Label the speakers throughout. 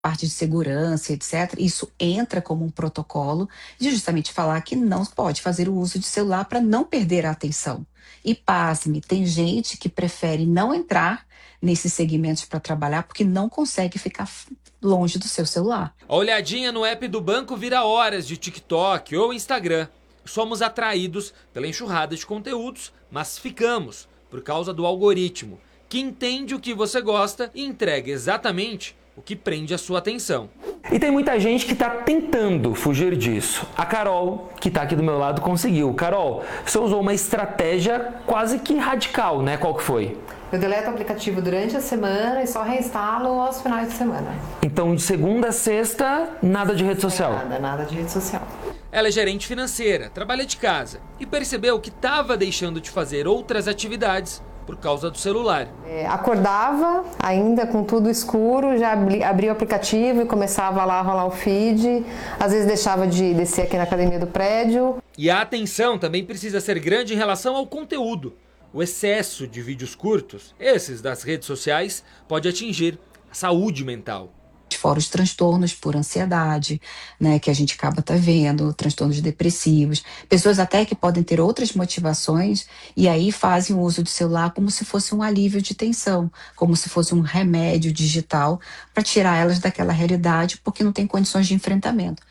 Speaker 1: parte de segurança, etc., isso entra como um protocolo de justamente falar que não pode fazer o uso de celular para não perder a atenção. E pasme, tem gente que prefere não entrar nesses segmentos para trabalhar porque não consegue ficar longe do seu celular.
Speaker 2: A olhadinha no app do banco vira horas de TikTok ou Instagram. Somos atraídos pela enxurrada de conteúdos, mas ficamos por causa do algoritmo, que entende o que você gosta e entrega exatamente o que prende a sua atenção.
Speaker 3: E tem muita gente que está tentando fugir disso. A Carol, que está aqui do meu lado, conseguiu. Carol, você usou uma estratégia quase que radical, né? Qual que foi?
Speaker 4: Eu deleto o aplicativo durante a semana e só reinstalo aos finais de semana.
Speaker 3: Então, de segunda a sexta, nada de rede social?
Speaker 4: Nada de rede social.
Speaker 2: Ela é gerente financeira, trabalha de casa e percebeu que estava deixando de fazer outras atividades por causa do celular.
Speaker 4: Acordava ainda com tudo escuro, já abria o aplicativo e começava lá a rolar o feed. Às vezes deixava de descer aqui na academia do prédio.
Speaker 2: E a atenção também precisa ser grande em relação ao conteúdo. O excesso de vídeos curtos, esses das redes sociais, pode atingir a saúde mental.
Speaker 1: Fora os transtornos por ansiedade, né, que a gente acaba vendo, transtornos depressivos, pessoas até que podem ter outras motivações e aí fazem o uso do celular como se fosse um alívio de tensão, como se fosse um remédio digital para tirar elas daquela realidade porque não tem condições de enfrentamento.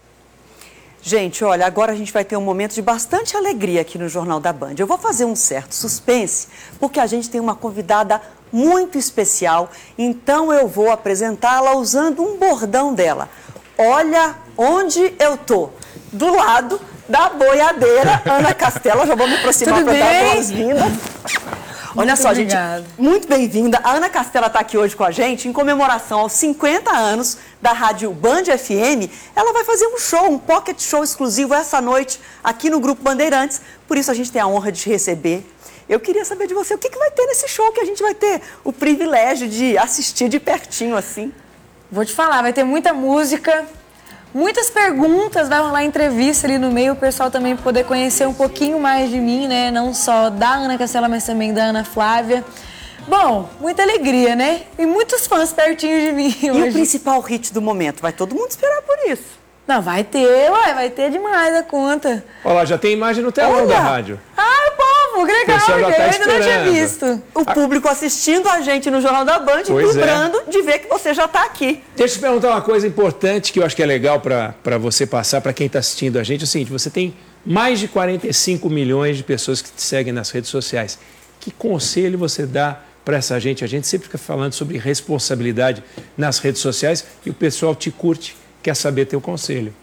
Speaker 5: Gente, olha, agora a gente vai ter um momento de bastante alegria aqui no Jornal da Band. Eu vou fazer um certo suspense, porque a gente tem uma convidada muito especial, então eu vou apresentá-la usando um bordão dela. Olha onde eu tô, do lado da boiadeira Ana Castela. Já vou me aproximar para dar boas-vindas. Olha só, gente, muito bem-vinda. A Ana Castela está aqui hoje com a gente em comemoração aos 50 anos da Rádio Band FM. Ela vai fazer um show, um pocket show exclusivo essa noite aqui no Grupo Bandeirantes. Por isso a gente tem a honra de te receber. Eu queria saber de você, o que vai ter nesse show que a gente vai ter o privilégio de assistir de pertinho assim?
Speaker 6: Vou te falar, vai ter muita música, muitas perguntas, vai rolar entrevista ali no meio, o pessoal também poder conhecer um pouquinho mais de mim, né? Não só da Ana Castela, mas também da Ana Flávia. Bom, muita alegria, né? E muitos fãs pertinho de mim hoje.
Speaker 5: E o principal hit do momento? Vai todo mundo esperar por isso.
Speaker 6: Não, vai ter, vai ter demais a conta.
Speaker 7: Olha lá, já tem imagem no telão da rádio.
Speaker 6: Ah, povo, que legal,
Speaker 7: eu
Speaker 6: ainda não tinha visto.
Speaker 5: O público assistindo a gente no Jornal da Band, vibrando de ver que você já está aqui.
Speaker 7: Deixa eu te perguntar uma coisa importante que eu acho que é legal para você passar, para quem está assistindo a gente. É o seguinte, você tem mais de 45 milhões de pessoas que te seguem nas redes sociais. Que conselho você dá para essa gente? A gente sempre fica falando sobre responsabilidade nas redes sociais e o pessoal te curte. Quer saber teu conselho?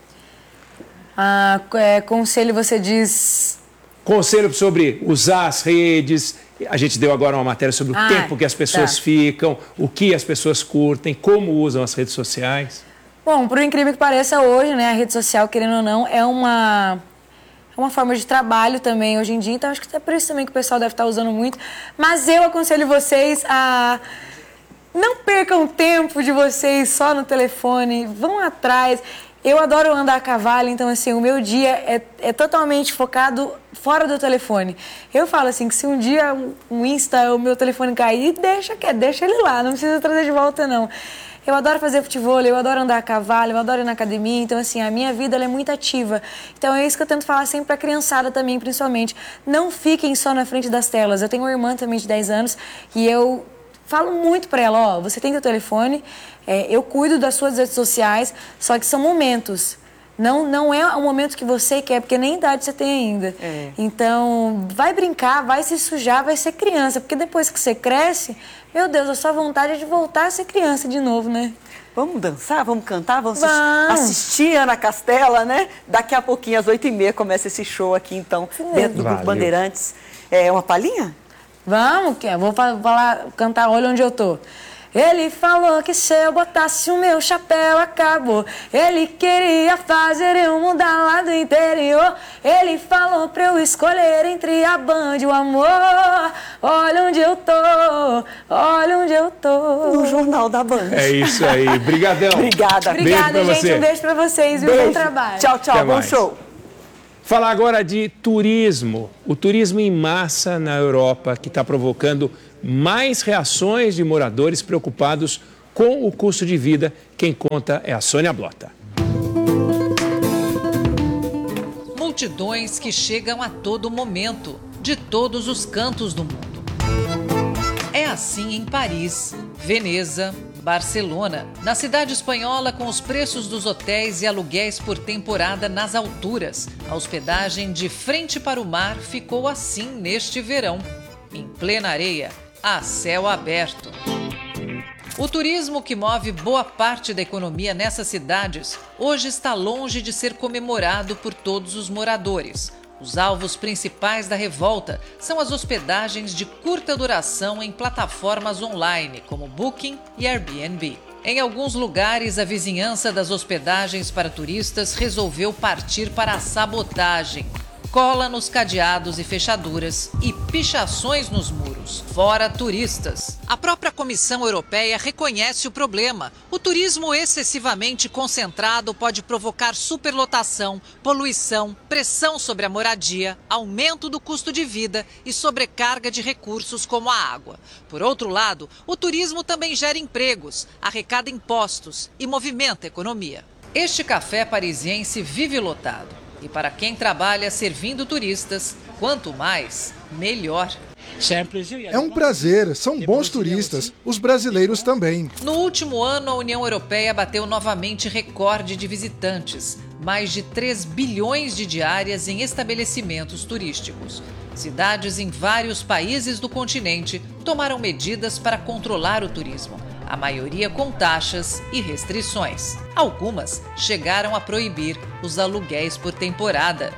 Speaker 6: Conselho você diz...
Speaker 7: Conselho sobre usar as redes. A gente deu agora uma matéria sobre o tempo que as pessoas ficam, o que as pessoas curtem, como usam as redes sociais.
Speaker 6: Bom, por incrível que pareça hoje, né, a rede social, querendo ou não, é uma forma de trabalho também hoje em dia. Então acho que é por isso também que o pessoal deve estar usando muito. Mas eu aconselho vocês a... Não percam tempo de vocês só no telefone, vão atrás. Eu adoro andar a cavalo, então assim, o meu dia é totalmente focado fora do telefone. Eu falo assim, que se um dia o Insta, o meu telefone cair, deixa ele lá, não precisa trazer de volta não. Eu adoro fazer futebol, eu adoro andar a cavalo, eu adoro ir na academia, então assim, a minha vida ela é muito ativa. Então é isso que eu tento falar sempre pra criançada também, principalmente. Não fiquem só na frente das telas. Eu tenho uma irmã também de 10 anos e eu... falo muito pra ela, você tem teu telefone, eu cuido das suas redes sociais, só que são momentos. Não é o momento que você quer, porque nem idade você tem ainda. Então, vai brincar, vai se sujar, vai ser criança, porque depois que você cresce, meu Deus, a sua vontade é de voltar a ser criança de novo, né?
Speaker 5: Vamos dançar, vamos cantar, vamos assistir Ana Castela, né? Daqui a pouquinho, às 8h30, começa esse show aqui, então, dentro do Grupo Bandeirantes. Uma palhinha?
Speaker 6: Vamos, vou cantar Olha Onde Eu Tô. Ele falou que se eu botasse o meu chapéu acabou. Ele queria fazer eu mudar lá do interior. Ele falou pra eu escolher entre a Band e o amor. Olha onde eu tô, olha onde eu tô.
Speaker 5: No Jornal da Band.
Speaker 7: É isso aí, brigadão.
Speaker 5: Obrigada.
Speaker 6: Obrigada, gente,
Speaker 7: você.
Speaker 6: Um beijo pra vocês e um bom trabalho.
Speaker 5: Tchau, tchau, bom show.
Speaker 7: Falar agora de turismo. O turismo em massa na Europa, que está provocando mais reações de moradores preocupados com o custo de vida. Quem conta é a Sônia Blota.
Speaker 8: Multidões que chegam a todo momento, de todos os cantos do mundo. É assim em Paris, Veneza, Barcelona, na cidade espanhola, com os preços dos hotéis e aluguéis por temporada nas alturas. A hospedagem de frente para o mar ficou assim neste verão, em plena areia, a céu aberto. O turismo, que move boa parte da economia nessas cidades, hoje está longe de ser comemorado por todos os moradores. Os alvos principais da revolta são as hospedagens de curta duração em plataformas online, como Booking e Airbnb. Em alguns lugares, a vizinhança das hospedagens para turistas resolveu partir para a sabotagem. Cola nos cadeados e fechaduras e pichações nos muros. Fora turistas. A própria Comissão Europeia reconhece o problema. O turismo excessivamente concentrado pode provocar superlotação, poluição, pressão sobre a moradia, aumento do custo de vida e sobrecarga de recursos como a água. Por outro lado, o turismo também gera empregos, arrecada impostos e movimenta a economia. Este café parisiense vive lotado. E para quem trabalha servindo turistas, quanto mais, melhor.
Speaker 9: É um prazer, são bons turistas, os brasileiros também.
Speaker 8: No último ano, a União Europeia bateu novamente recorde de visitantes, mais de 3 bilhões de diárias em estabelecimentos turísticos. Cidades em vários países do continente tomaram medidas para controlar o turismo, a maioria com taxas e restrições. Algumas chegaram a proibir os aluguéis por temporada.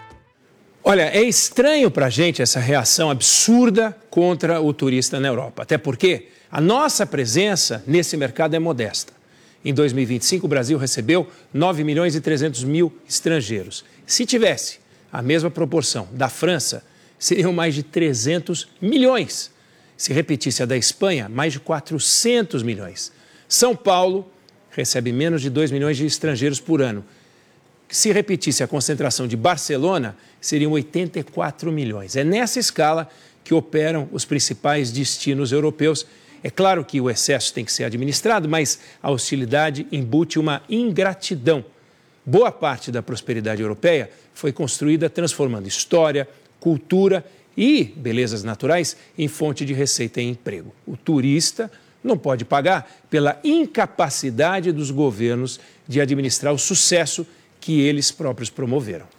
Speaker 7: Olha, é estranho para a gente essa reação absurda contra o turista na Europa. Até porque a nossa presença nesse mercado é modesta. Em 2025, o Brasil recebeu 9 milhões e 300 mil estrangeiros. Se tivesse a mesma proporção da França, seriam mais de 300 milhões. Se repetisse a da Espanha, mais de 400 milhões. São Paulo recebe menos de 2 milhões de estrangeiros por ano. Se repetisse a concentração de Barcelona, seriam 84 milhões. É nessa escala que operam os principais destinos europeus. É claro que o excesso tem que ser administrado, mas a hostilidade embute uma ingratidão. Boa parte da prosperidade europeia foi construída transformando história, cultura e belezas naturais em fonte de receita e emprego. O turista não pode pagar pela incapacidade dos governos de administrar o sucesso que eles próprios promoveram.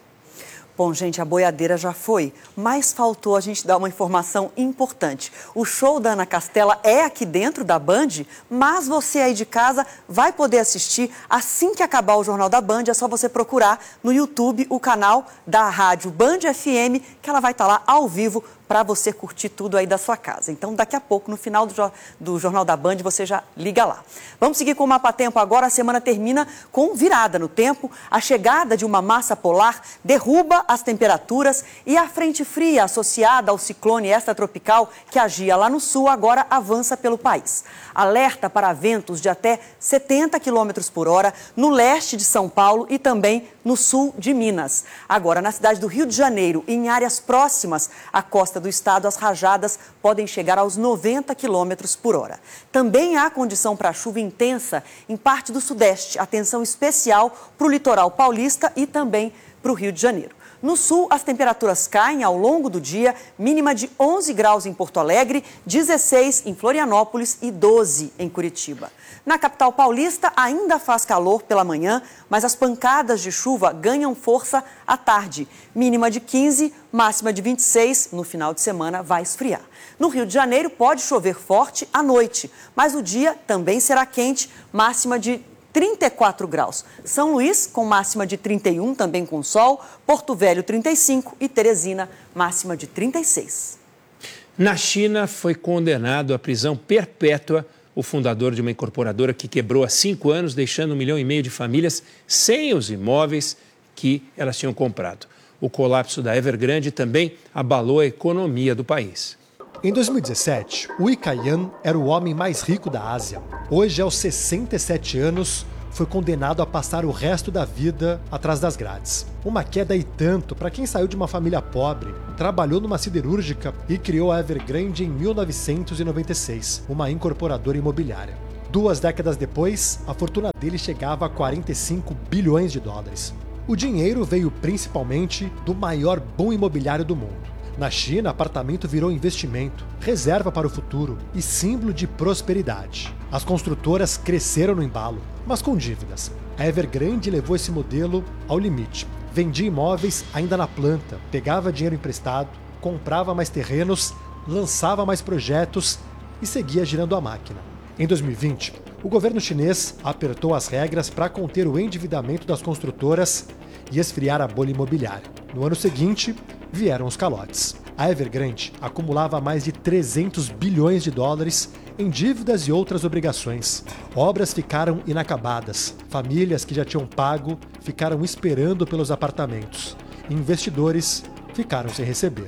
Speaker 5: Bom, gente, a boiadeira já foi, mas faltou a gente dar uma informação importante. O show da Ana Castela é aqui dentro da Band, mas você aí de casa vai poder assistir assim que acabar o Jornal da Band. É só você procurar no YouTube o canal da rádio Band FM, que ela vai estar lá ao vivo para você curtir tudo aí da sua casa. Então, daqui a pouco, no final do Jornal da Band, você já liga lá. Vamos seguir com o Mapa Tempo agora. A semana termina com virada no tempo. A chegada de uma massa polar derruba as temperaturas e a frente fria associada ao ciclone extratropical que agia lá no sul agora avança pelo país. Alerta para ventos de até 70 km por hora no leste de São Paulo e também no sul de Minas. Agora, na cidade do Rio de Janeiro e em áreas próximas à costa do estado, as rajadas podem chegar aos 90 km por hora. Também há condição para chuva intensa em parte do sudeste. Atenção especial para o litoral paulista e também para o Rio de Janeiro. No sul, as temperaturas caem ao longo do dia, mínima de 11 graus em Porto Alegre, 16 em Florianópolis e 12 em Curitiba. Na capital paulista ainda faz calor pela manhã, mas as pancadas de chuva ganham força à tarde. Mínima de 15, máxima de 26, no final de semana vai esfriar. No Rio de Janeiro pode chover forte à noite, mas o dia também será quente, máxima de 34 graus. São Luís, com máxima de 31, também com sol. Porto Velho, 35 e Teresina, máxima de 36.
Speaker 7: Na China, foi condenado à prisão perpétua o fundador de uma incorporadora que quebrou há 5 anos, deixando 1,5 milhão de famílias sem os imóveis que elas tinham comprado. O colapso da Evergrande também abalou a economia do país.
Speaker 10: Em 2017, Ui Kaiyan era o homem mais rico da Ásia. Hoje, aos 67 anos, foi condenado a passar o resto da vida atrás das grades. Uma queda e tanto para quem saiu de uma família pobre, trabalhou numa siderúrgica e criou a Evergrande em 1996, uma incorporadora imobiliária. 2 décadas depois, a fortuna dele chegava a 45 bilhões de dólares. O dinheiro veio principalmente do maior boom imobiliário do mundo. Na China, apartamento virou investimento, reserva para o futuro e símbolo de prosperidade. As construtoras cresceram no embalo, mas com dívidas. A Evergrande levou esse modelo ao limite. Vendia imóveis ainda na planta, pegava dinheiro emprestado, comprava mais terrenos, lançava mais projetos e seguia girando a máquina. Em 2020, o governo chinês apertou as regras para conter o endividamento das construtoras e esfriar a bolha imobiliária. No ano seguinte, vieram os calotes. A Evergrande acumulava mais de 300 bilhões de dólares em dívidas e outras obrigações. Obras ficaram inacabadas. Famílias que já tinham pago ficaram esperando pelos apartamentos. Investidores ficaram sem receber.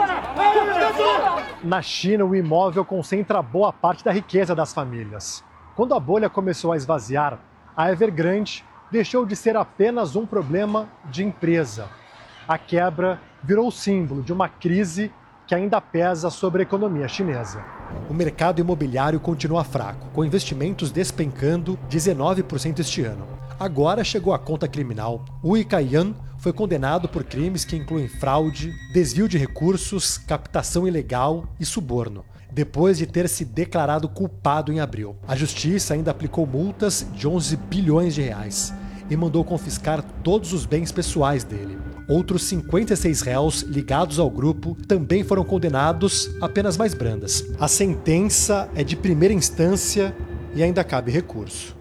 Speaker 10: Na China, o imóvel concentra boa parte da riqueza das famílias. Quando a bolha começou a esvaziar, a Evergrande deixou de ser apenas um problema de empresa. A quebra virou o símbolo de uma crise que ainda pesa sobre a economia chinesa. O mercado imobiliário continua fraco, com investimentos despencando 19% este ano. Agora chegou a conta criminal. O Icaian foi condenado por crimes que incluem fraude, desvio de recursos, captação ilegal e suborno, depois de ter se declarado culpado em abril. A justiça ainda aplicou multas de 11 bilhões de reais e mandou confiscar todos os bens pessoais dele. Outros 56 réus ligados ao grupo também foram condenados a penas mais brandas. A sentença é de primeira instância e ainda cabe recurso.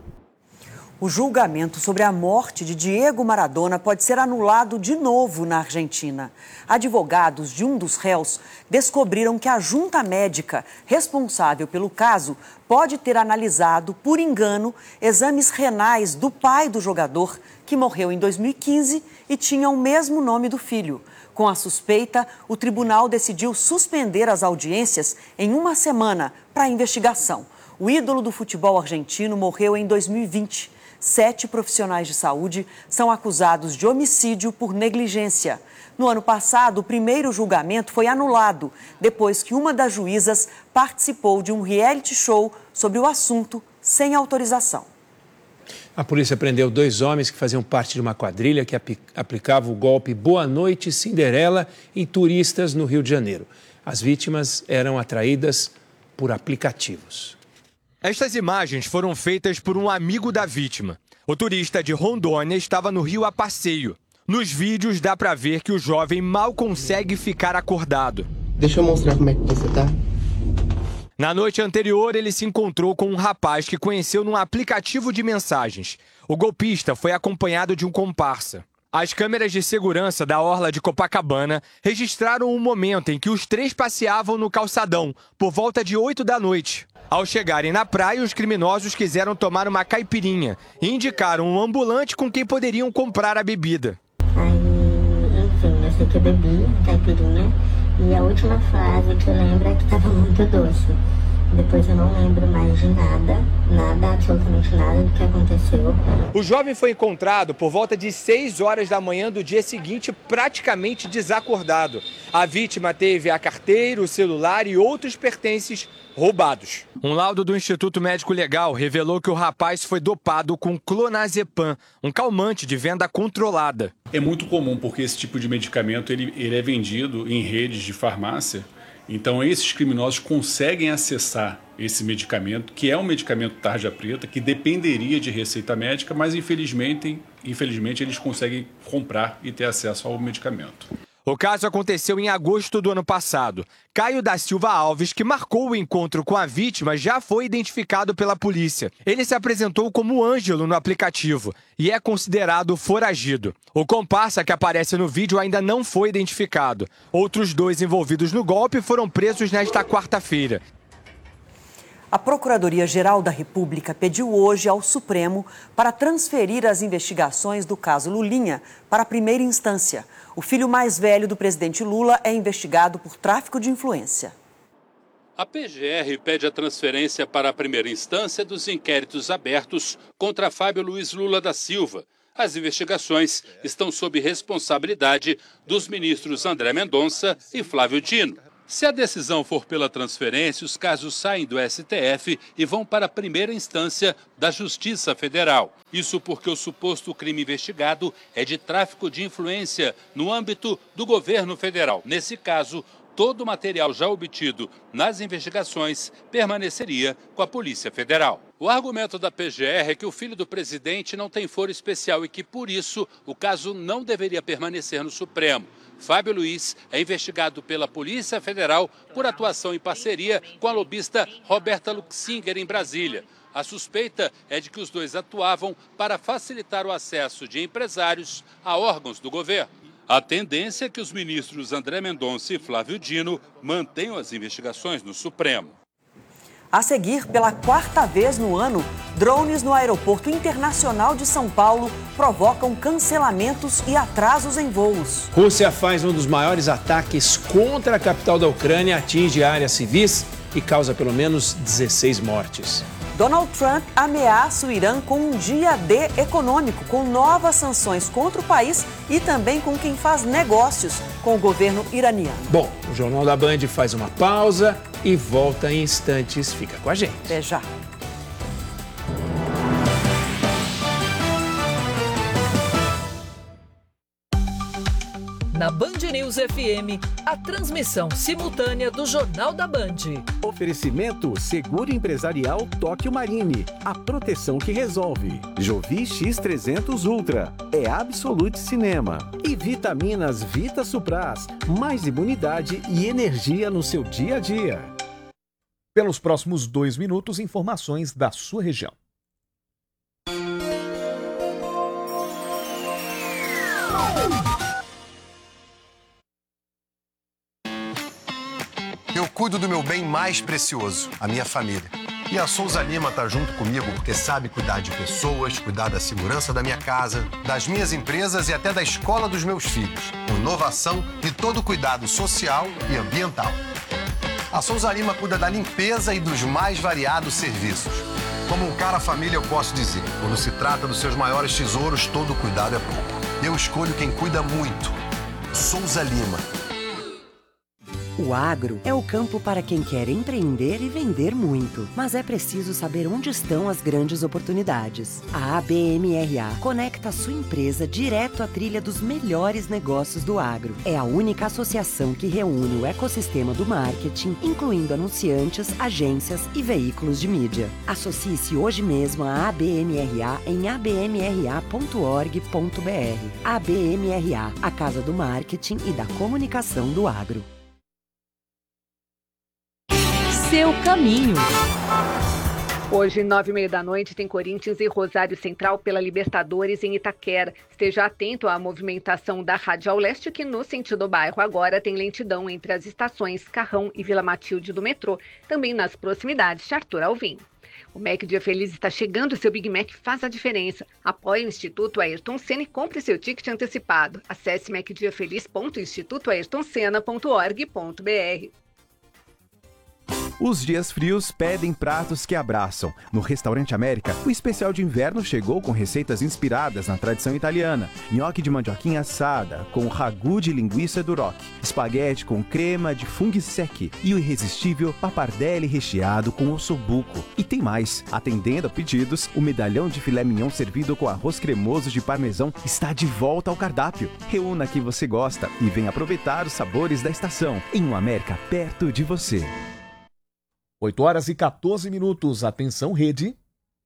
Speaker 5: O julgamento sobre a morte de Diego Maradona pode ser anulado de novo na Argentina. Advogados de um dos réus descobriram que a junta médica responsável pelo caso pode ter analisado, por engano, exames renais do pai do jogador, que morreu em 2015 e tinha o mesmo nome do filho. Com a suspeita, o tribunal decidiu suspender as audiências em uma semana para a investigação. O ídolo do futebol argentino morreu em 2020. 7 profissionais de saúde são acusados de homicídio por negligência. No ano passado, o primeiro julgamento foi anulado, depois que uma das juízas participou de um reality show sobre o assunto sem autorização.
Speaker 7: A polícia prendeu 2 homens que faziam parte de uma quadrilha que aplicava o golpe Boa Noite Cinderela em turistas no Rio de Janeiro. As vítimas eram atraídas por aplicativos.
Speaker 11: Estas imagens foram feitas por um amigo da vítima. O turista de Rondônia estava no Rio a passeio. Nos vídeos dá pra ver que o jovem mal consegue ficar acordado.
Speaker 12: Deixa eu mostrar como é que você tá.
Speaker 11: Na noite anterior, ele se encontrou com um rapaz que conheceu num aplicativo de mensagens. O golpista foi acompanhado de um comparsa. As câmeras de segurança da orla de Copacabana registraram um momento em que os 3 passeavam no calçadão, por volta de 8 da noite. Ao chegarem na praia, os criminosos quiseram tomar uma caipirinha e indicaram um ambulante com quem poderiam comprar a bebida.
Speaker 13: Aí, enfim, eu sei que eu bebi a caipirinha e a última frase que eu lembro é que estava muito doce. Depois eu não lembro mais de nada, absolutamente nada do que aconteceu.
Speaker 11: O jovem foi encontrado por volta de 6 horas da manhã do dia seguinte, praticamente desacordado. A vítima teve a carteira, o celular e outros pertences roubados. Um laudo do Instituto Médico Legal revelou que o rapaz foi dopado com clonazepam, um calmante de venda controlada.
Speaker 14: É muito comum porque esse tipo de medicamento ele é vendido em redes de farmácia. Então esses criminosos conseguem acessar esse medicamento, que é um medicamento tarja preta, que dependeria de receita médica, mas infelizmente eles conseguem comprar e ter acesso ao medicamento.
Speaker 11: O caso aconteceu em agosto do ano passado. Caio da Silva Alves, que marcou o encontro com a vítima, já foi identificado pela polícia. Ele se apresentou como Ângelo no aplicativo e é considerado foragido. O comparsa que aparece no vídeo ainda não foi identificado. Outros 2 envolvidos no golpe foram presos nesta quarta-feira.
Speaker 5: A Procuradoria-Geral da República pediu hoje ao Supremo para transferir as investigações do caso Lulinha para a primeira instância. O filho mais velho do presidente Lula é investigado por tráfico de influência.
Speaker 15: A PGR pede a transferência para a primeira instância dos inquéritos abertos contra Fábio Luiz Lula da Silva. As investigações estão sob responsabilidade dos ministros André Mendonça e Flávio Dino. Se a decisão for pela transferência, os casos saem do STF e vão para a primeira instância da Justiça Federal. Isso porque o suposto crime investigado é de tráfico de influência no âmbito do governo federal. Nesse caso, todo o material já obtido nas investigações permaneceria com a Polícia Federal. O argumento da PGR é que o filho do presidente não tem foro especial e que, por isso, o caso não deveria permanecer no Supremo. Fábio Luiz é investigado pela Polícia Federal por atuação em parceria com a lobista Roberta Luxinger em Brasília. A suspeita é de que os dois atuavam para facilitar o acesso de empresários a órgãos do governo. A tendência é que os ministros André Mendonça e Flávio Dino mantenham as investigações no Supremo.
Speaker 5: A seguir, pela quarta vez no ano, drones no Aeroporto Internacional de São Paulo provocam cancelamentos e atrasos em voos.
Speaker 7: Rússia faz um dos maiores ataques contra a capital da Ucrânia, atinge áreas civis e causa pelo menos 16 mortes.
Speaker 5: Donald Trump ameaça o Irã com um dia D econômico, com novas sanções contra o país e também com quem faz negócios com o governo iraniano.
Speaker 7: Bom, o Jornal da Band faz uma pausa e volta em instantes. Fica com a gente.
Speaker 5: Até já.
Speaker 8: Na Band News FM, a transmissão simultânea do Jornal da Band.
Speaker 16: Oferecimento Seguro Empresarial Tóquio Marine, a proteção que resolve. Jovi X300 Ultra, é Absolute Cinema. E Vitaminas Vita Supras, mais imunidade e energia no seu dia a dia.
Speaker 17: Pelos próximos 2 minutos, informações da sua região.
Speaker 18: Eu cuido do meu bem mais precioso, a minha família. E a Souza Lima tá junto comigo porque sabe cuidar de pessoas, cuidar da segurança da minha casa, das minhas empresas e até da escola dos meus filhos. Com inovação e todo o cuidado social e ambiental. A Souza Lima cuida da limpeza e dos mais variados serviços. Como um cara família, eu posso dizer, quando se trata dos seus maiores tesouros, todo cuidado é pouco. Eu escolho quem cuida muito. Souza Lima.
Speaker 19: O agro é o campo para quem quer empreender e vender muito. Mas é preciso saber onde estão as grandes oportunidades. A ABMRA conecta a sua empresa direto à trilha dos melhores negócios do agro. É a única associação que reúne o ecossistema do marketing, incluindo anunciantes, agências e veículos de mídia. Associe-se hoje mesmo à ABMRA em abmra.org.br. ABMRA, a casa do marketing e da comunicação do agro.
Speaker 20: Seu caminho.
Speaker 21: Hoje, 9h30 tem Corinthians e Rosário Central pela Libertadores em Itaquera. Esteja atento à movimentação da Radial Leste, que no sentido bairro agora tem lentidão entre as estações Carrão e Vila Matilde do metrô, também nas proximidades de Arthur Alvim. O Mac Dia Feliz está chegando, seu Big Mac faz a diferença. Apoie o Instituto Ayrton Senna e compre seu ticket antecipado. Acesse macdiafeliz.institutoayrtonsena.org.br.
Speaker 22: Os dias frios pedem pratos que abraçam. No Restaurante América, o especial de inverno chegou com receitas inspiradas na tradição italiana. Nhoque de mandioquinha assada, com ragu de linguiça duroc, espaguete com crema de funghi secchi e o irresistível pappardelle recheado com ossobuco. E tem mais, atendendo a pedidos, o medalhão de filé mignon servido com arroz cremoso de parmesão está de volta ao cardápio. Reúna que você gosta e venha aproveitar os sabores da estação, em um América perto de você.
Speaker 17: 8h14. Atenção, rede.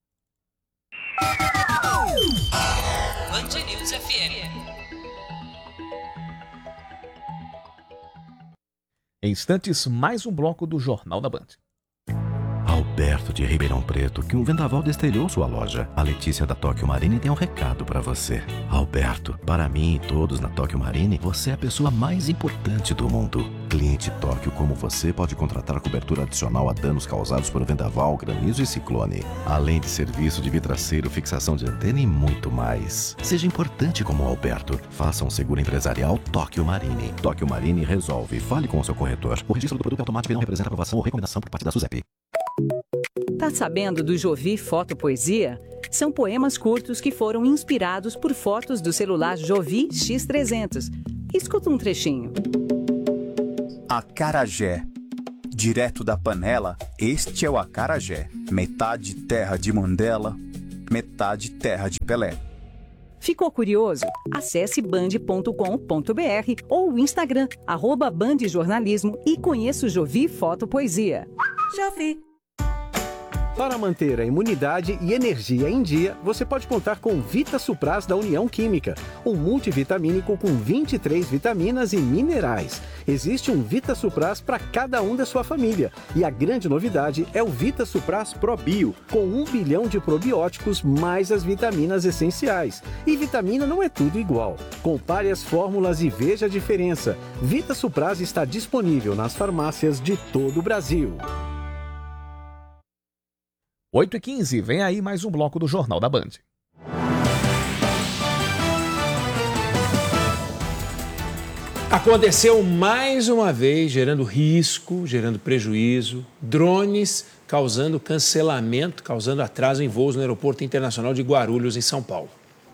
Speaker 8: Band News FM.
Speaker 17: Em instantes, mais um bloco do Jornal da Band.
Speaker 23: Alberto de Ribeirão Preto, que um vendaval destelhou sua loja. A Letícia da Tóquio Marine tem um recado para você. Alberto, para mim e todos na Tóquio Marine, você é a pessoa mais importante do mundo. Cliente Tóquio como você pode contratar cobertura adicional a danos causados por vendaval, granizo e ciclone. Além de serviço de vidraceiro, fixação de antena e muito mais. Seja importante como o Alberto. Faça um seguro empresarial Tóquio Marine. Tóquio Marine resolve. Fale com o seu corretor. O registro do produto automático não representa aprovação ou recomendação por parte da SUSEP.
Speaker 20: Tá sabendo do Jovi Fotopoesia? São poemas curtos que foram inspirados por fotos do celular Jovi X300. Escuta um trechinho.
Speaker 22: Acarajé. Direto da panela, este é o acarajé. Metade terra de Mandela, metade terra de Pelé.
Speaker 20: Ficou curioso? Acesse band.com.br ou o Instagram, @bandjornalismo e conheça o Jovi Fotopoesia.
Speaker 21: Jovi.
Speaker 16: Para manter a imunidade e energia em dia, você pode contar com Vita Supras da União Química, um multivitamínico com 23 vitaminas e minerais. Existe um Vita Supras para cada um da sua família. E a grande novidade é o Vita Supras Pro Bio, com 1 bilhão de probióticos mais as vitaminas essenciais. E vitamina não é tudo igual. Compare as fórmulas e veja a diferença. Vita Supras está disponível nas farmácias de todo o Brasil.
Speaker 17: 8h15, vem aí mais um bloco do Jornal da Band.
Speaker 7: Aconteceu mais uma vez, gerando risco, gerando prejuízo, drones causando cancelamento, causando atraso em voos no Aeroporto Internacional de Guarulhos, em São Paulo.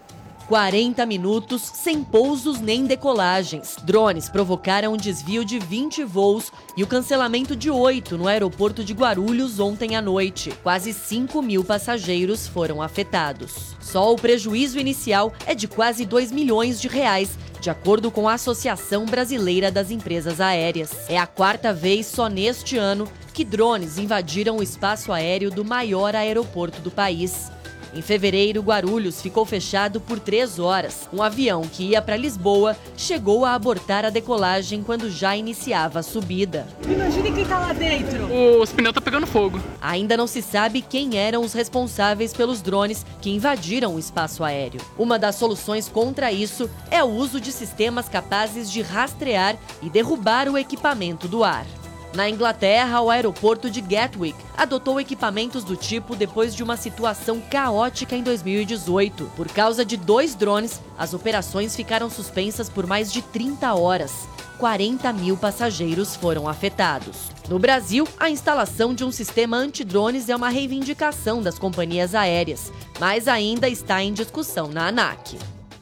Speaker 2: 40 minutos sem pousos nem decolagens. Drones provocaram um desvio de 20 voos e o cancelamento de 8 no aeroporto de Guarulhos ontem à noite. Quase 5 mil passageiros foram afetados. Só o prejuízo inicial é de quase 2 milhões de reais, de acordo com a Associação Brasileira das Empresas Aéreas. É a 4ª vez só neste ano que drones invadiram o espaço aéreo do maior aeroporto do país. Em fevereiro, Guarulhos ficou fechado por 3 horas. Um avião que ia para Lisboa chegou a abortar a decolagem quando já iniciava a subida.
Speaker 3: Imagine quem tá lá dentro. Os pneus estão pegando fogo.
Speaker 2: Ainda não se sabe quem eram os responsáveis pelos drones que invadiram o espaço aéreo. Uma das soluções contra isso é o uso de sistemas capazes de rastrear e derrubar o equipamento do ar. Na Inglaterra, o aeroporto de Gatwick adotou equipamentos do tipo depois de uma situação caótica em 2018. Por causa de 2 drones, as operações ficaram suspensas por mais de 30 horas. 40 mil passageiros foram afetados. No Brasil, a instalação de um sistema antidrones é uma reivindicação das companhias aéreas, mas ainda está em discussão na ANAC.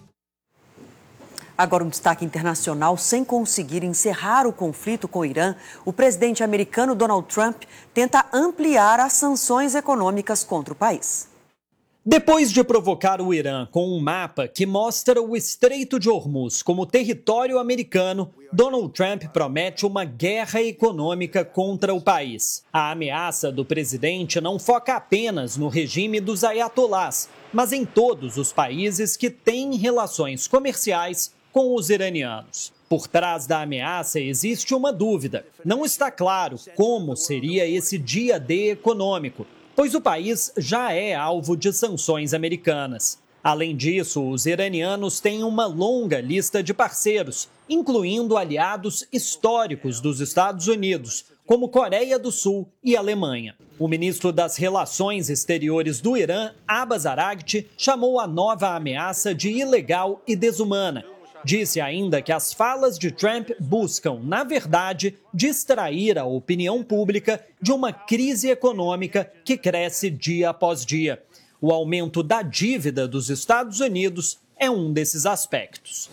Speaker 5: Agora um destaque internacional: sem conseguir encerrar o conflito com o Irã, o presidente americano Donald Trump tenta ampliar as sanções econômicas contra o país.
Speaker 4: Depois de provocar o Irã com um mapa que mostra o Estreito de Hormuz como território americano, Donald Trump promete uma guerra econômica contra o país. A ameaça do presidente não foca apenas no regime dos ayatolás, mas em todos os países que têm relações comerciais com os iranianos. Por trás da ameaça existe uma dúvida. Não está claro como seria esse dia D econômico, pois o país já é alvo de sanções americanas. Além disso, os iranianos têm uma longa lista de parceiros, incluindo aliados históricos dos Estados Unidos, como Coreia do Sul e Alemanha. O ministro das Relações Exteriores do Irã, Abbas Araghchi, chamou a nova ameaça de ilegal e desumana. Disse ainda que as falas de Trump buscam, na verdade, distrair a opinião pública de uma crise econômica que cresce dia após dia. O aumento da dívida dos Estados Unidos é um desses aspectos.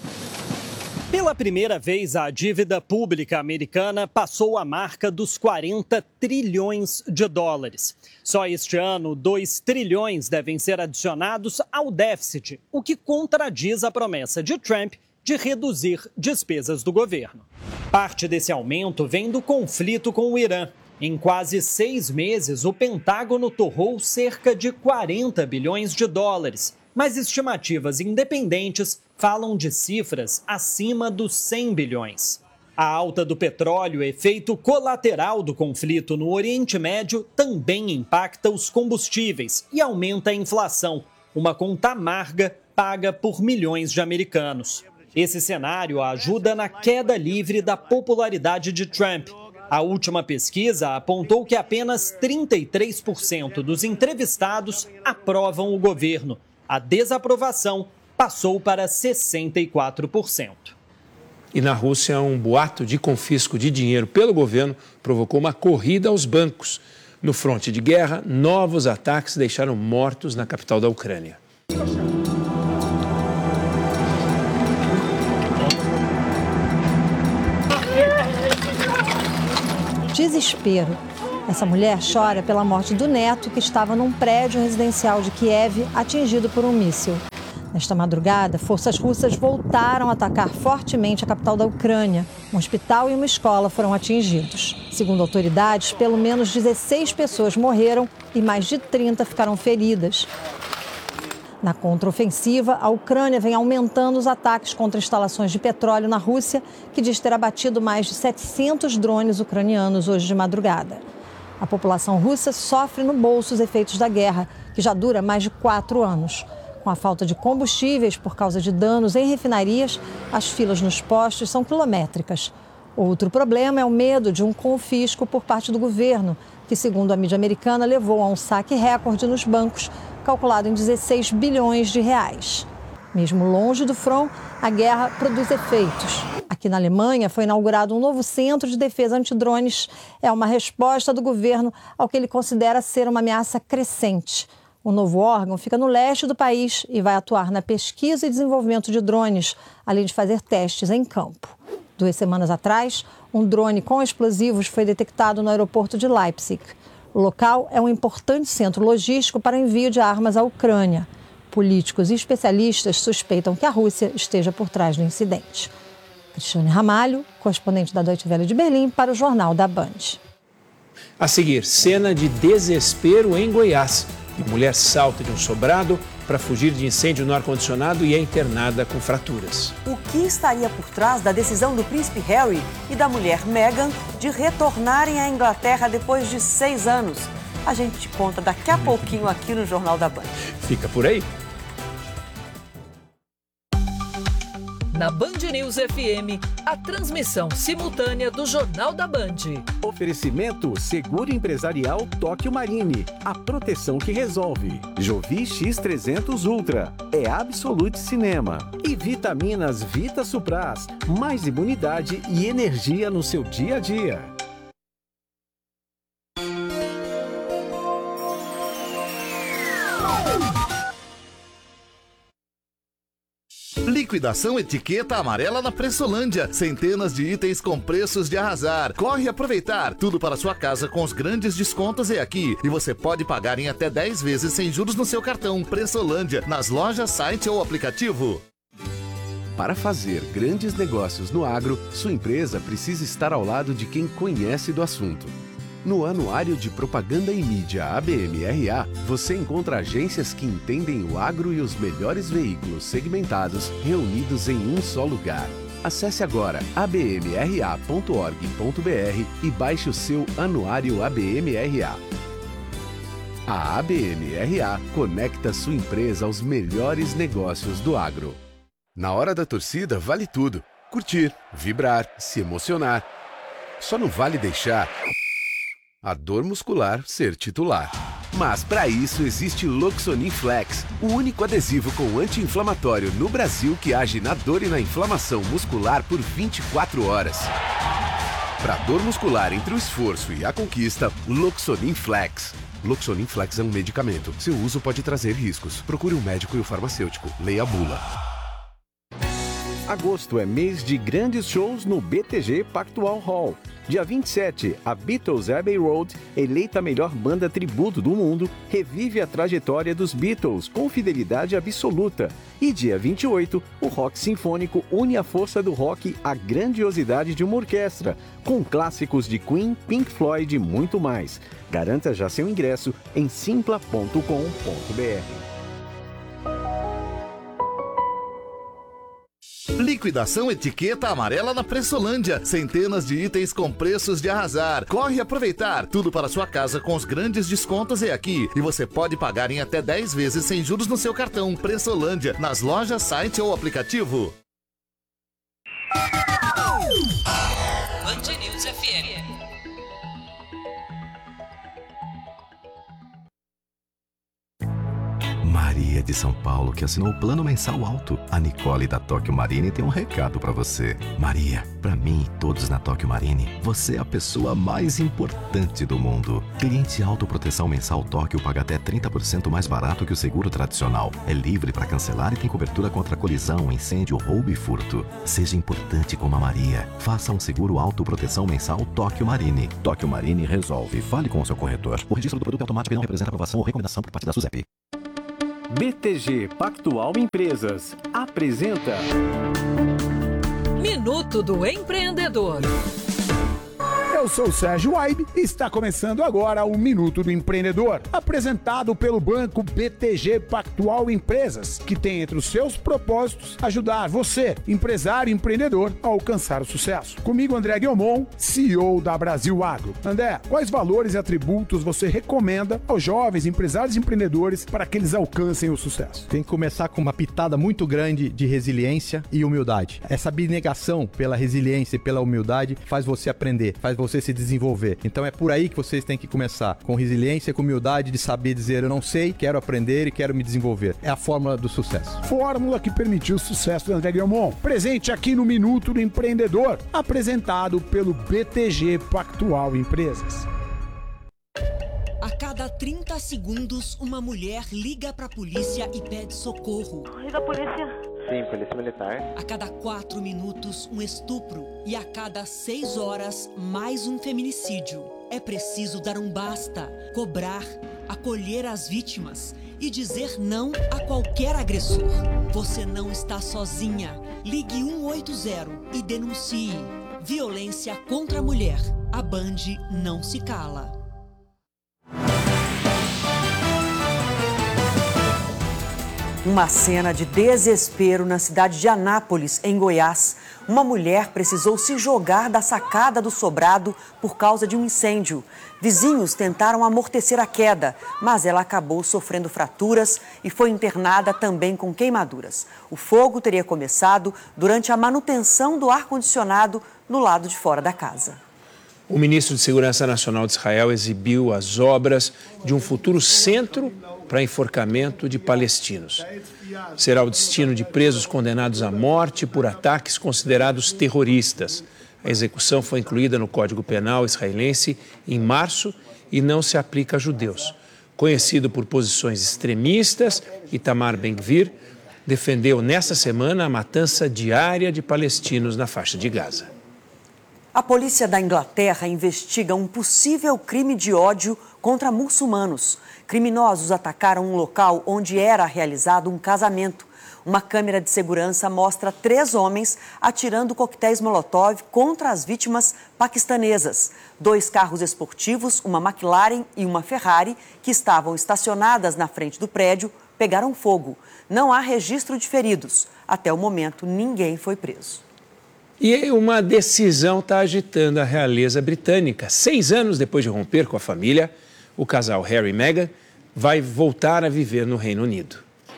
Speaker 4: Pela primeira vez, a dívida pública americana passou a marca dos 40 trilhões de dólares. Só este ano, 2 trilhões devem ser adicionados ao déficit, o que contradiz a promessa de Trump de reduzir despesas do governo. Parte desse aumento vem do conflito com o Irã. Em quase 6 meses, o Pentágono torrou cerca de 40 bilhões de dólares, mas estimativas independentes falam de cifras acima dos 100 bilhões. A alta do petróleo, efeito colateral do conflito no Oriente Médio, também impacta os combustíveis e aumenta a inflação, uma conta amarga paga por milhões de americanos. Esse cenário ajuda na queda livre da popularidade de Trump. A última pesquisa apontou que apenas 33% dos entrevistados aprovam o governo. A desaprovação passou para 64%.
Speaker 7: E na Rússia, um boato de confisco de dinheiro pelo governo provocou uma corrida aos bancos. No fronte de guerra, novos ataques deixaram mortos na capital da Ucrânia.
Speaker 1: desespero. Essa mulher chora pela morte do neto que estava num prédio residencial de Kiev atingido por um míssil. Nesta madrugada, forças russas voltaram a atacar fortemente a capital da Ucrânia. Um hospital e uma escola foram atingidos. Segundo autoridades, pelo menos 16 pessoas morreram e mais de 30 ficaram feridas. Na contraofensiva, a Ucrânia vem aumentando os ataques contra instalações de petróleo na Rússia, que diz ter abatido mais de 700 drones ucranianos hoje de madrugada. A população russa sofre no bolso os efeitos da guerra, que já dura mais de 4 anos. Com a falta de combustíveis por causa de danos em refinarias, as filas nos postos são quilométricas. Outro problema é o medo de um confisco por parte do governo, que, segundo a mídia americana, levou a um saque recorde nos bancos, calculado em 16 bilhões de reais. Mesmo longe do front, a guerra produz efeitos. Aqui na Alemanha foi inaugurado um novo centro de defesa antidrones. É uma resposta do governo ao que ele considera ser uma ameaça crescente. O novo órgão fica no leste do país e vai atuar na pesquisa e desenvolvimento de drones, além de fazer testes em campo. 2 semanas atrás, um drone com explosivos foi detectado no aeroporto de Leipzig. O local é um importante centro logístico para envio de armas à Ucrânia. Políticos e especialistas suspeitam que a Rússia esteja por trás do incidente. Cristiane Ramalho, correspondente da Deutsche Welle de Berlim, para o Jornal da Band.
Speaker 7: A seguir, cena de desespero em Goiás. Mulher salta de um sobrado para fugir de incêndio no ar-condicionado e é internada com fraturas.
Speaker 5: O que estaria por trás da decisão do príncipe Harry e da mulher Meghan de retornarem à Inglaterra depois de 6 anos? A gente te conta daqui a pouquinho aqui no Jornal da Band.
Speaker 7: Fica por aí.
Speaker 8: Na Band News FM, a transmissão simultânea do Jornal da Band.
Speaker 16: Oferecimento Seguro Empresarial Tóquio Marine. A proteção que resolve. Jovi X300 Ultra. É Absolute Cinema. E vitaminas Vita Supras. Mais imunidade e energia no seu dia a dia.
Speaker 6: Liquidação Etiqueta Amarela na Pressolândia. Centenas de itens com preços de arrasar. Corre aproveitar. Tudo para sua casa com os grandes descontos é aqui. E você pode pagar em até 10 vezes sem juros no seu cartão. Pressolândia, nas lojas, site ou aplicativo.
Speaker 16: Para fazer grandes negócios no agro, sua empresa precisa estar ao lado de quem conhece do assunto. No Anuário de Propaganda e Mídia ABM-RA, você encontra agências que entendem o agro e os melhores veículos segmentados reunidos em um só lugar. Acesse agora abmra.org.br e baixe o seu Anuário ABM-RA. A ABM-RA conecta sua empresa aos melhores negócios do agro. Na hora da torcida vale tudo. Curtir, vibrar, se emocionar. Só não vale deixar a dor muscular ser titular. Mas para isso existe Loxonin Flex, o único adesivo com anti-inflamatório no Brasil que age na dor e na inflamação muscular por 24 horas. Para dor muscular entre o esforço e a conquista, Loxonin Flex. Loxonin Flex é um medicamento. Seu uso pode trazer riscos. Procure um médico e o farmacêutico. Leia a bula. Agosto é mês de grandes shows no BTG Pactual Hall. Dia 27, a Beatles Abbey Road, eleita a melhor banda tributo do mundo, revive a trajetória dos Beatles com fidelidade absoluta. E dia 28, o rock sinfônico une a força do rock à grandiosidade de uma orquestra, com clássicos de Queen, Pink Floyd e muito mais. Garanta já seu ingresso em simpla.com.br.
Speaker 6: Liquidação Etiqueta Amarela na Pressolândia. Centenas de itens com preços de arrasar. Corre aproveitar. Tudo para sua casa com os grandes descontos é aqui. E você pode pagar em até 10 vezes sem juros no seu cartão. Pressolândia, nas lojas, site ou aplicativo.
Speaker 8: Band News FM.
Speaker 23: Maria de São Paulo, que assinou o plano mensal alto. A Nicole da Tóquio Marine tem um recado pra você. Maria, pra mim e todos na Tóquio Marine, você é a pessoa mais importante do mundo. Cliente autoproteção mensal Tóquio paga até 30% mais barato que o seguro tradicional. É livre para cancelar e tem cobertura contra colisão, incêndio, roubo e furto. Seja importante como a Maria. Faça um seguro autoproteção mensal Tóquio Marine. Tóquio Marine resolve. Fale com o seu corretor. O registro do produto automático não representa aprovação ou recomendação por parte da SUSEP.
Speaker 16: BTG Pactual Empresas apresenta
Speaker 20: Minuto do Empreendedor.
Speaker 9: Eu sou o Sérgio Waibe e está começando agora o Minuto do Empreendedor, apresentado pelo banco BTG Pactual Empresas, que tem entre os seus propósitos ajudar você, empresário e empreendedor, a alcançar o sucesso. Comigo, André Guilmon, CEO da Brasil Agro. André, quais valores e atributos você recomenda aos jovens empresários e empreendedores para que eles alcancem o sucesso?
Speaker 10: Tem que começar com uma pitada muito grande de resiliência e humildade. Essa abnegação pela resiliência e pela humildade faz você aprender, faz você se desenvolver. Então é por aí que vocês têm que começar, com resiliência, com humildade de saber dizer eu não sei, quero aprender e quero me desenvolver. É a fórmula do sucesso.
Speaker 9: Fórmula que permitiu o sucesso do André Guilmon. Presente aqui no Minuto do Empreendedor, apresentado pelo BTG Pactual Empresas.
Speaker 12: A cada 30 segundos, uma mulher liga pra polícia e pede socorro.
Speaker 24: Liga, polícia. Sim, polícia militar.
Speaker 12: A cada 4 minutos, um estupro. E a cada 6 horas, mais um feminicídio. É preciso dar um basta, cobrar, acolher as vítimas e dizer não a qualquer agressor. Você não está sozinha. Ligue 180 e denuncie. Violência contra a mulher. A Band não se cala.
Speaker 5: Uma cena de desespero na cidade de Anápolis, em Goiás. Uma mulher precisou se jogar da sacada do sobrado por causa de um incêndio. Vizinhos tentaram amortecer a queda, mas ela acabou sofrendo fraturas e foi internada também com queimaduras. O fogo teria começado durante a manutenção do ar-condicionado no lado de fora da casa.
Speaker 7: O ministro de Segurança Nacional de Israel exibiu as obras de um futuro centro para enforcamento de palestinos. Será o destino de presos condenados à morte por ataques considerados terroristas. A execução foi incluída no Código Penal israelense em março e não se aplica a judeus. Conhecido por posições extremistas, Itamar Ben-Gvir defendeu nesta semana a matança diária de palestinos na faixa de Gaza.
Speaker 5: A polícia da Inglaterra investiga um possível crime de ódio contra muçulmanos. Criminosos atacaram um local onde era realizado um casamento. Uma câmera de segurança mostra 3 homens atirando coquetéis Molotov contra as vítimas paquistanesas. 2 carros esportivos, uma McLaren e uma Ferrari, que estavam estacionadas na frente do prédio, pegaram fogo. Não há registro de feridos. Até o momento, ninguém foi preso.
Speaker 7: E uma decisão está agitando a realeza britânica. 6 anos depois de romper com a família, o casal Harry e Meghan vai voltar a viver no Reino Unido.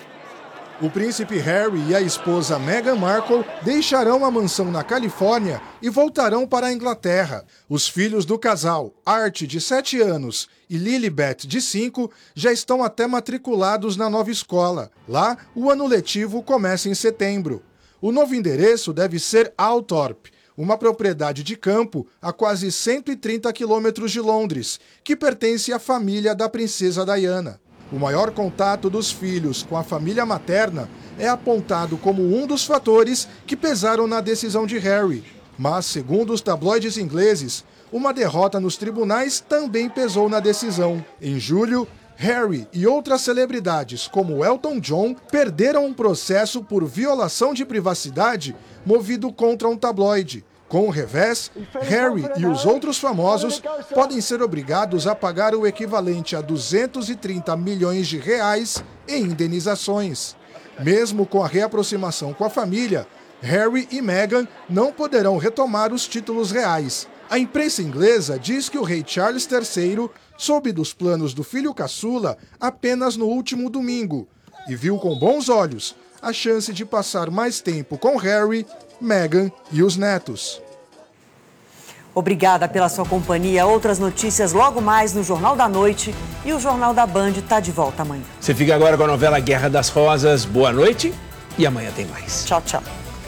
Speaker 25: O príncipe Harry e a esposa Meghan Markle deixarão a mansão na Califórnia e voltarão para a Inglaterra. Os filhos do casal, Art, de 7 anos, e Lilibet, de 5, já estão até matriculados na nova escola. Lá, o ano letivo começa em setembro. O novo endereço deve ser Althorpe, uma propriedade de campo a quase 130 quilômetros de Londres, que pertence à família da princesa Diana. O maior contato dos filhos com a família materna é apontado como um dos fatores que pesaram na decisão de Harry. Mas, segundo os tabloides ingleses, uma derrota nos tribunais também pesou na decisão. Em julho, Harry e outras celebridades, como Elton John, perderam um processo por violação de privacidade movido contra um tabloide. Com o revés, Harry e os outros famosos podem ser obrigados a pagar o equivalente a 230 milhões de reais em indenizações. Mesmo com a reaproximação com a família, Harry e Meghan não poderão retomar os títulos reais. A imprensa inglesa diz que o rei Charles III soube dos planos do filho caçula apenas no último domingo e viu com bons olhos a chance de passar mais tempo com Harry, Meghan e os netos.
Speaker 5: Obrigada pela sua companhia. Outras notícias logo mais no Jornal da Noite. E o Jornal da Band está de volta amanhã.
Speaker 7: Você fica agora com a novela Guerra das Rosas. Boa noite e amanhã tem mais.
Speaker 5: Tchau, tchau.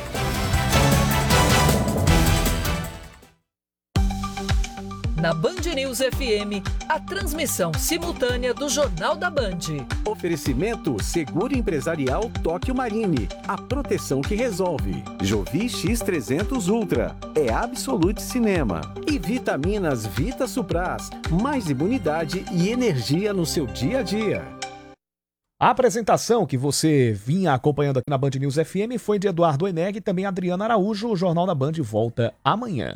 Speaker 8: Na Band News FM, a transmissão simultânea do Jornal da Band.
Speaker 16: Oferecimento Seguro Empresarial Tóquio Marine. A proteção que resolve. Jovi X300 Ultra. É Absolute Cinema. E vitaminas Vita Supras. Mais imunidade e energia no seu dia a dia.
Speaker 17: A apresentação que você vinha acompanhando aqui na Band News FM foi de Eduardo Eneg e também Adriana Araújo. O Jornal da Band volta amanhã.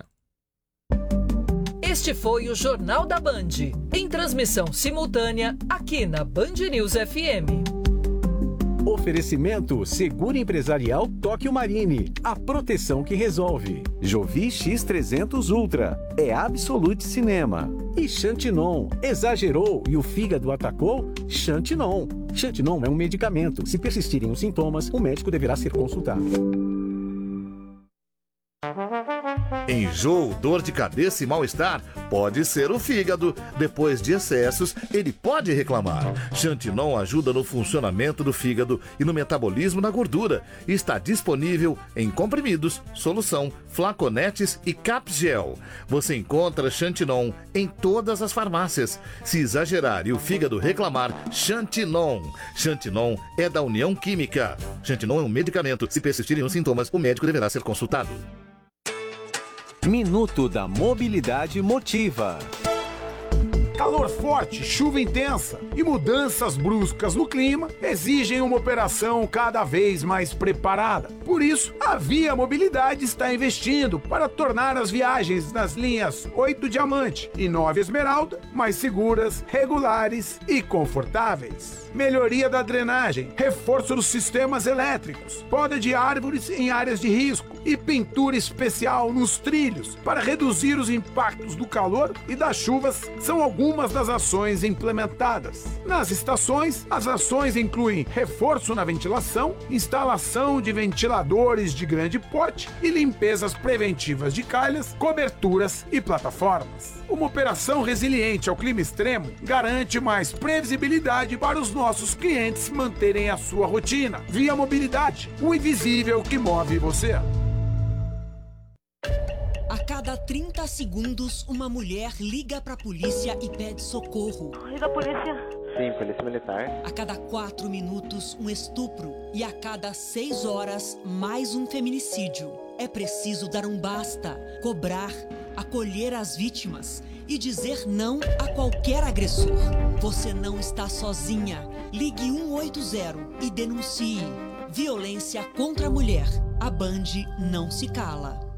Speaker 8: Este foi o Jornal da Band, em transmissão simultânea aqui na Band News FM.
Speaker 16: Oferecimento Seguro Empresarial Tóquio Marine. A proteção que resolve. Jovi X300 Ultra. É Absolute Cinema. E Xantinon. Exagerou e o fígado atacou? Xantinon. Xantinon é um medicamento. Se persistirem os sintomas, o médico deverá ser consultado.
Speaker 6: Enjoo, dor de cabeça e mal-estar pode ser o fígado. Depois de excessos, ele pode reclamar. Xantinon ajuda no funcionamento do fígado e no metabolismo da gordura. Está disponível em comprimidos, solução, flaconetes e capgel. Você encontra Xantinon em todas as farmácias. Se exagerar e o fígado reclamar, Xantinon. Xantinon é da União Química. Xantinon é um medicamento. Se persistirem os sintomas, o médico deverá ser consultado.
Speaker 16: Minuto da Mobilidade Motiva.
Speaker 9: Calor forte, chuva intensa e mudanças bruscas no clima exigem uma operação cada vez mais preparada. Por isso, a Via Mobilidade está investindo para tornar as viagens nas linhas 8 Diamante e 9 Esmeralda mais seguras, regulares e confortáveis. Melhoria da drenagem, reforço dos sistemas elétricos, poda de árvores em áreas de risco e pintura especial nos trilhos para reduzir os impactos do calor e das chuvas são algumas das ações implementadas. Nas estações, as ações incluem reforço na ventilação, instalação de ventiladores de grande porte e limpezas preventivas de calhas, coberturas e plataformas. Uma operação resiliente ao clima extremo garante mais previsibilidade para os nossos clientes manterem a sua rotina. Via Mobilidade, o invisível que move você.
Speaker 12: A cada 30 segundos, uma mulher liga para a polícia e pede socorro.
Speaker 24: Liga a polícia. Sim, polícia militar.
Speaker 12: A cada 4 minutos, um estupro. E a cada 6 horas, mais um feminicídio. É preciso dar um basta, cobrar, acolher as vítimas e dizer não a qualquer agressor. Você não está sozinha. Ligue 180 e denuncie. Violência contra a mulher. A Band não se cala.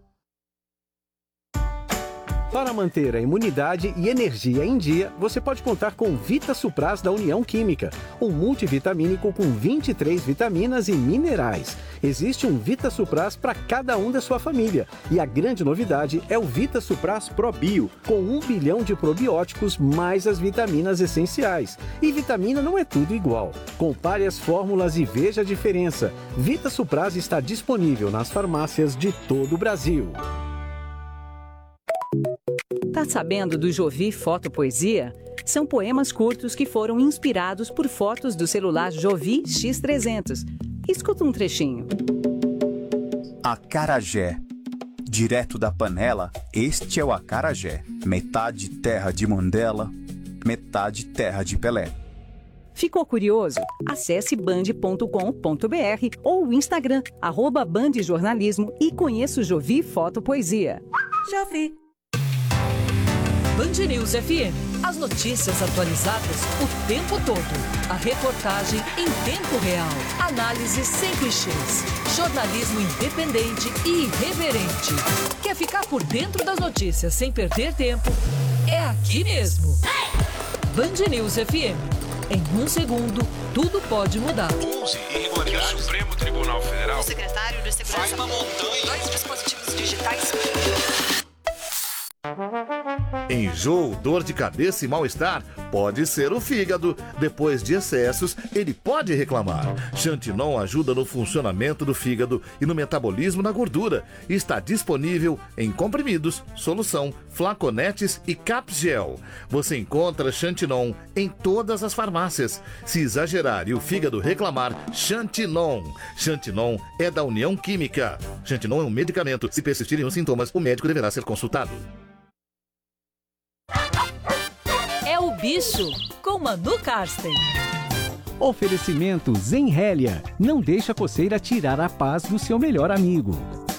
Speaker 16: Para manter a imunidade e energia em dia, você pode contar com Vita Supras da União Química, um multivitamínico com 23 vitaminas e minerais. Existe um Vita Supras para cada um da sua família. E a grande novidade é o Vita Supras Pro Bio, com 1 bilhão de probióticos mais as vitaminas essenciais. E vitamina não é tudo igual. Compare as fórmulas e veja a diferença. Vita Supras está disponível nas farmácias de todo o Brasil.
Speaker 20: Tá sabendo do Jovi Fotopoesia? São poemas curtos que foram inspirados por fotos do celular Jovi X300. Escuta um trechinho.
Speaker 11: Acarajé. Direto da panela, este é o acarajé. Metade terra de Mandela, metade terra de Pelé.
Speaker 20: Ficou curioso? Acesse band.com.br ou o Instagram, @bandjornalismo e conheça o Jovi Fotopoesia.
Speaker 21: Jovi.
Speaker 8: Band News FM. As notícias atualizadas o tempo todo. A reportagem em tempo real. Análise sem clichês. Jornalismo independente e irreverente. Quer ficar por dentro das notícias sem perder tempo? É aqui mesmo. Band News FM. Em 1 segundo, tudo pode mudar.
Speaker 13: 11 irregularidades. O Supremo Tribunal Federal.
Speaker 14: O secretário de Segurança.
Speaker 13: Faz uma montanha.
Speaker 14: 2 dispositivos digitais.
Speaker 6: Enjoo, dor de cabeça e mal-estar? Pode ser o fígado. Depois de excessos, ele pode reclamar. Xantinon ajuda no funcionamento do fígado e no metabolismo da gordura. Está disponível em comprimidos, solução, flaconetes e capgel. Você encontra Xantinon em todas as farmácias. Se exagerar e o fígado reclamar, Xantinon. Xantinon é da União Química. Xantinon é um medicamento. Se persistirem os sintomas, o médico deverá ser consultado.
Speaker 20: É o Bicho, com Manu Karsten.
Speaker 16: Oferecimento Zenrélia. Não deixa a coceira tirar a paz do seu melhor amigo.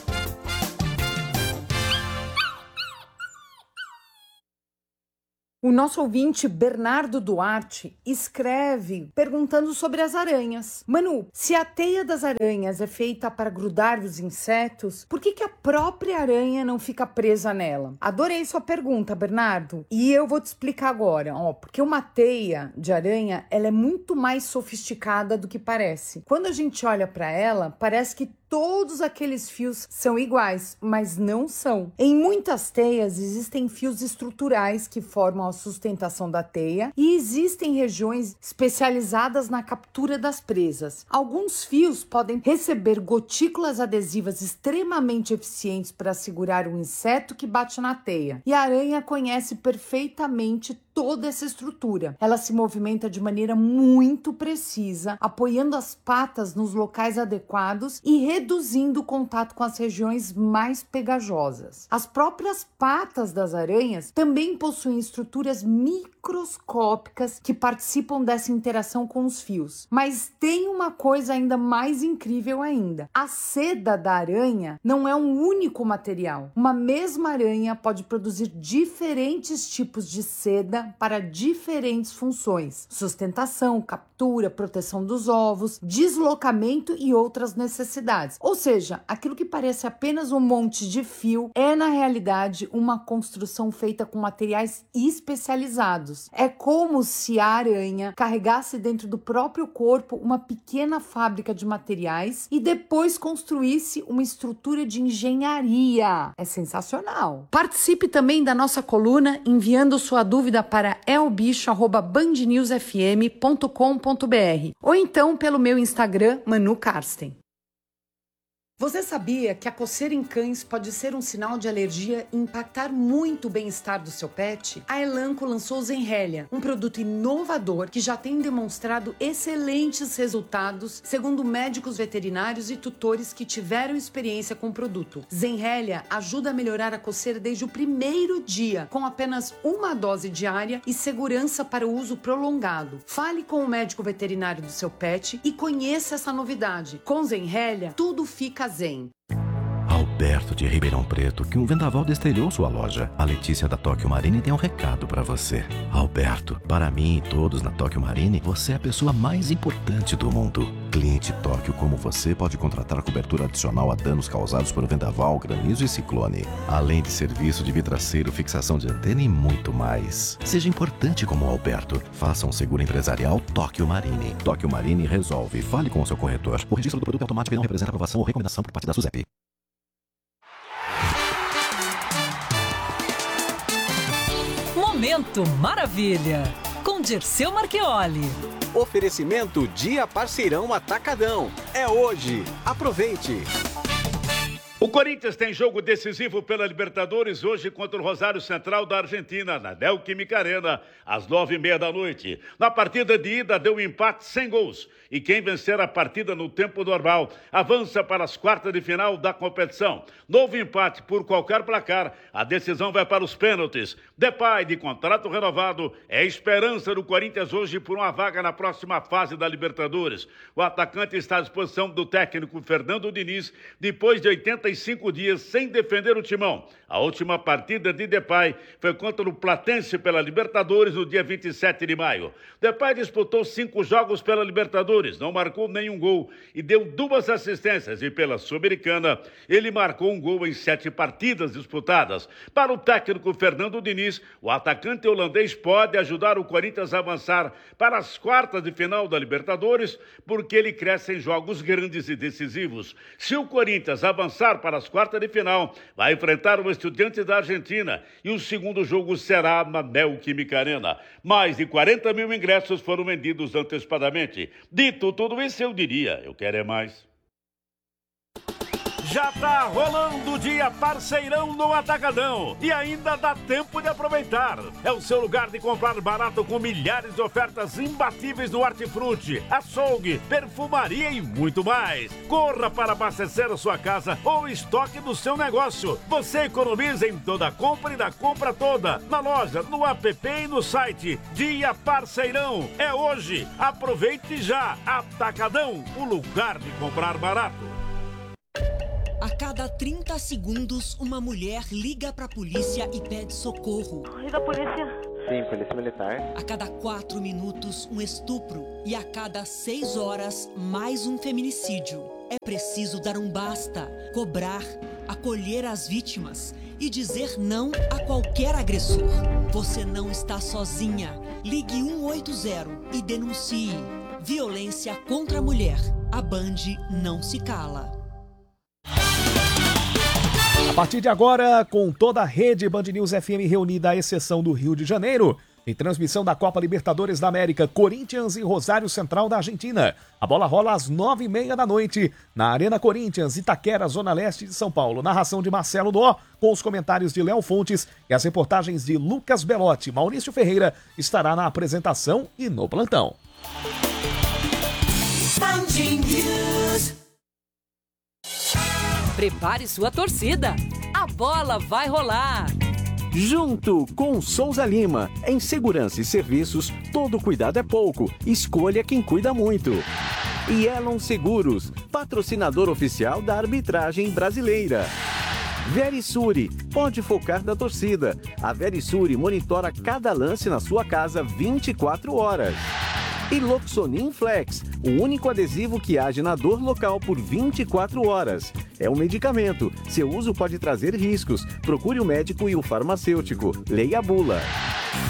Speaker 14: O nosso ouvinte Bernardo Duarte escreve perguntando sobre as aranhas. Manu, se a teia das aranhas é feita para grudar os insetos, por que a própria aranha não fica presa nela? Adorei sua pergunta, Bernardo. E eu vou te explicar agora. Porque uma teia de aranha, ela é muito mais sofisticada do que parece. Quando a gente olha para ela, parece que todos aqueles fios são iguais, mas não são. Em muitas teias existem fios estruturais que formam a sustentação da teia e existem regiões especializadas na captura das presas. Alguns fios podem receber gotículas adesivas extremamente eficientes para segurar o inseto que bate na teia. E a aranha conhece perfeitamente toda essa estrutura. Ela se movimenta de maneira muito precisa, apoiando as patas nos locais adequados e reduzindo o contato com as regiões mais pegajosas. As próprias patas das aranhas também possuem estruturas microscópicas que participam dessa interação com os fios. Mas tem uma coisa ainda mais incrível ainda. A seda da aranha não é um único material. Uma mesma aranha pode produzir diferentes tipos de seda para diferentes funções: sustentação, captura, proteção dos ovos, deslocamento e outras necessidades. Ou seja, aquilo que parece apenas um monte de fio é, na realidade, uma construção feita com materiais especializados. É como se a aranha carregasse dentro do próprio corpo uma pequena fábrica de materiais e depois construísse uma estrutura de engenharia. É sensacional! Participe também da nossa coluna enviando sua dúvida para elbicho@bandnewsfm.com.br ou então pelo meu Instagram, Manu Karsten. Você sabia que a coceira em cães pode ser um sinal de alergia e impactar muito o bem-estar do seu pet? A Elanco lançou o Zenrélia, um produto inovador que já tem demonstrado excelentes resultados, segundo médicos veterinários e tutores que tiveram experiência com o produto. Zenrélia ajuda a melhorar a coceira desde o primeiro dia, com apenas uma dose diária e segurança para o uso prolongado. Fale com o médico veterinário do seu pet e conheça essa novidade. Com Zenrélia, tudo fica zen.
Speaker 23: Alberto de Ribeirão Preto, que um vendaval destelhou sua loja. A Letícia da Tóquio Marine tem um recado pra você. Alberto, para mim e todos na Tóquio Marine, você é a pessoa mais importante do mundo. Cliente Tóquio como você pode contratar cobertura adicional a danos causados por vendaval, granizo e ciclone. Além de serviço de vidraceiro, fixação de antena e muito mais. Seja importante como o Alberto. Faça um seguro empresarial Tóquio Marine. Tóquio Marine resolve. Fale com o seu corretor. O registro do produto automático não representa aprovação ou recomendação por parte da SUSEP.
Speaker 20: Momento Maravilha, com Dirceu Marchioli.
Speaker 16: Oferecimento Dia Parceirão Atacadão. É hoje. Aproveite.
Speaker 15: O Corinthians tem jogo decisivo pela Libertadores hoje contra o Rosário Central da Argentina, na Neoquímica Arena, às 9h30 da noite. Na partida de ida deu empate sem gols. E quem vencer a partida no tempo normal avança para as quartas de final da competição. Novo empate por qualquer placar, a decisão vai para os pênaltis. Depay, de contrato renovado, é a esperança do Corinthians hoje por uma vaga na próxima fase da Libertadores. O atacante está à disposição do técnico Fernando Diniz, depois de 85 dias sem defender o timão. A última partida de Depay foi contra o Platense pela Libertadores no dia 27 de maio. Depay disputou 5 jogos pela Libertadores Libertadores, não marcou nenhum gol e deu 2 assistências. E pela Sul-Americana, ele marcou um gol em 7 partidas disputadas. Para o técnico Fernando Diniz, o atacante holandês pode ajudar o Corinthians a avançar para as quartas de final da Libertadores, porque ele cresce em jogos grandes e decisivos. Se o Corinthians avançar para as quartas de final, vai enfrentar o Estudiantes da Argentina e o segundo jogo será na Neoquímica Arena. Mais de 40 mil ingressos foram vendidos antecipadamente. Dito tudo isso, eu diria, eu quero é mais.
Speaker 2: Já tá rolando o dia Parceirão no Atacadão e ainda dá tempo de aproveitar. É o seu lugar de comprar barato com milhares de ofertas imbatíveis do hortifruti, açougue, perfumaria e muito mais. Corra para abastecer a sua casa ou estoque do seu negócio. Você economiza em toda a compra e da compra toda. Na loja, no app e no site. Dia Parceirão é hoje. Aproveite já. Atacadão, o lugar de comprar barato.
Speaker 12: A cada 30 segundos, uma mulher liga para a polícia e pede socorro.
Speaker 24: Liga a polícia. Sim, polícia militar.
Speaker 12: A cada 4 minutos, um estupro. E a cada 6 horas, mais um feminicídio. É preciso dar um basta, cobrar, acolher as vítimas e dizer não a qualquer agressor. Você não está sozinha. Ligue 180 e denuncie. Violência contra a mulher. A Band não se cala.
Speaker 17: A partir de agora, com toda a rede Band News FM reunida, à exceção do Rio de Janeiro, em transmissão da Copa Libertadores da América, Corinthians e Rosário Central da Argentina. A bola rola às 9h30 da noite, na Arena Corinthians, Itaquera, Zona Leste de São Paulo. Narração de Marcelo Dó, com os comentários de Léo Fontes e as reportagens de Lucas Belotti. Maurício Ferreira estará na apresentação e no plantão.
Speaker 20: Prepare sua torcida. A bola vai rolar.
Speaker 16: Junto com Souza Lima. Em segurança e serviços, todo cuidado é pouco. Escolha quem cuida muito. E Elon Seguros, patrocinador oficial da arbitragem brasileira. Verisure, pode focar na torcida. A Verisure monitora cada lance na sua casa 24 horas. E Loxonin Flex, o único adesivo que age na dor local por 24 horas. É um medicamento. Seu uso pode trazer riscos. Procure o médico e o farmacêutico. Leia a bula.